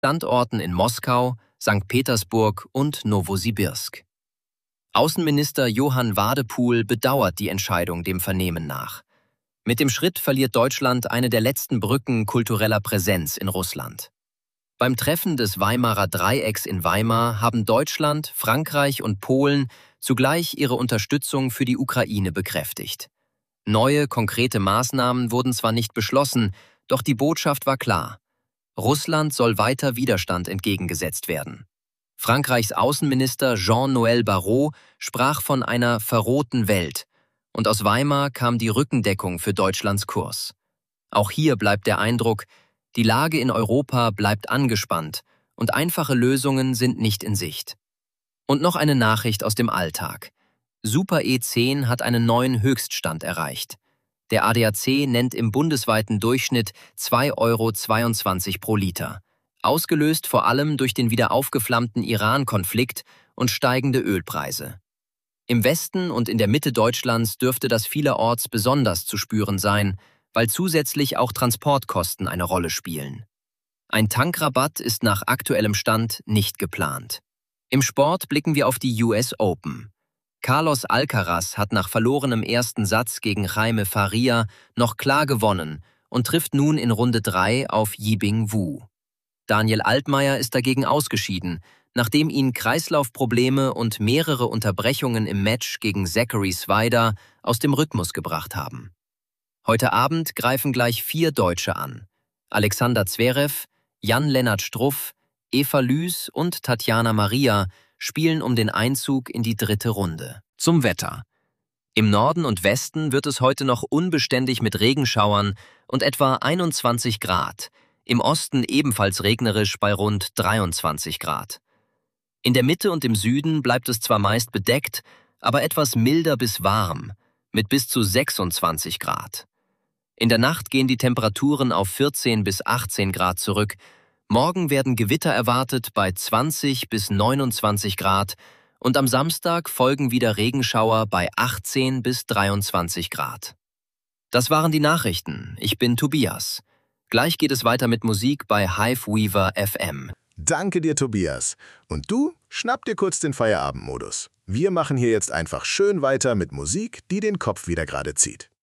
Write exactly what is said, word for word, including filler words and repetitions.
Standorten in Moskau, Sankt Petersburg und Nowosibirsk. Außenminister Johann Wadepool bedauert die Entscheidung dem Vernehmen nach. Mit dem Schritt verliert Deutschland eine der letzten Brücken kultureller Präsenz in Russland. Beim Treffen des Weimarer Dreiecks in Weimar haben Deutschland, Frankreich und Polen zugleich ihre Unterstützung für die Ukraine bekräftigt. Neue, konkrete Maßnahmen wurden zwar nicht beschlossen, doch die Botschaft war klar: Russland soll weiter Widerstand entgegengesetzt werden. Frankreichs Außenminister Jean-Noël Barrot sprach von einer verrohten Welt, und aus Weimar kam die Rückendeckung für Deutschlands Kurs. Auch hier bleibt der Eindruck, die Lage in Europa bleibt angespannt und einfache Lösungen sind nicht in Sicht. Und noch eine Nachricht aus dem Alltag. Super E zehn hat einen neuen Höchststand erreicht. Der A D A C nennt im bundesweiten Durchschnitt zwei Euro zweiundzwanzig pro Liter, ausgelöst vor allem durch den wieder aufgeflammten Iran-Konflikt und steigende Ölpreise. Im Westen und in der Mitte Deutschlands dürfte das vielerorts besonders zu spüren sein, weil zusätzlich auch Transportkosten eine Rolle spielen. Ein Tankrabatt ist nach aktuellem Stand nicht geplant. Im Sport blicken wir auf die U S Open. Carlos Alcaraz hat nach verlorenem ersten Satz gegen Jaime Faria noch klar gewonnen und trifft nun in Runde drei auf Yibing Wu. Daniel Altmaier ist dagegen ausgeschieden, nachdem ihn Kreislaufprobleme und mehrere Unterbrechungen im Match gegen Zachary Swider aus dem Rhythmus gebracht haben. Heute Abend greifen gleich vier Deutsche an: Alexander Zverev, Jan-Lennart Struff, Eva Lüß und Tatjana Maria spielen um den Einzug in die dritte Runde. Zum Wetter. Im Norden und Westen wird es heute noch unbeständig mit Regenschauern und etwa einundzwanzig Grad, im Osten ebenfalls regnerisch bei rund dreiundzwanzig Grad. In der Mitte und im Süden bleibt es zwar meist bedeckt, aber etwas milder bis warm, mit bis zu sechsundzwanzig Grad. In der Nacht gehen die Temperaturen auf vierzehn bis achtzehn Grad zurück. Morgen werden Gewitter erwartet bei zwanzig bis neunundzwanzig Grad und am Samstag folgen wieder Regenschauer bei achtzehn bis dreiundzwanzig Grad. Das waren die Nachrichten. Ich bin Tobias. Gleich geht es weiter mit Musik bei Hiveweaver F M. Danke dir, Tobias. Und du, schnapp dir kurz den Feierabendmodus. Wir machen hier jetzt einfach schön weiter mit Musik, die den Kopf wieder gerade zieht.